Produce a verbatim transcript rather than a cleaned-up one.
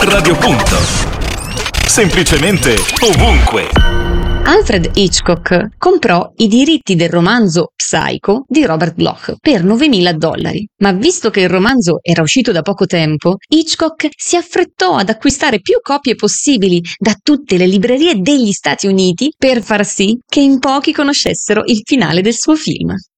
Radio Punto. Semplicemente ovunque. Alfred Hitchcock comprò i diritti del romanzo Psycho di Robert Bloch per novemila dollari, ma visto che il romanzo era uscito da poco tempo, Hitchcock si affrettò ad acquistare più copie possibili da tutte le librerie degli Stati Uniti per far sì che in pochi conoscessero il finale del suo film.